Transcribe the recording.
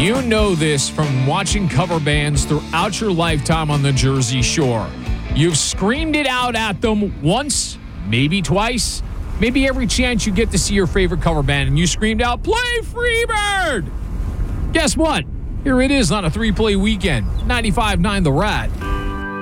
You know this from watching cover bands throughout your lifetime on the Jersey Shore. You've screamed it out at them once, maybe twice, maybe every chance you get to see your favorite cover band, and you screamed out, "Play Freebird!" Guess what? Here it is on a 3-play weekend. 95.9 The Rat.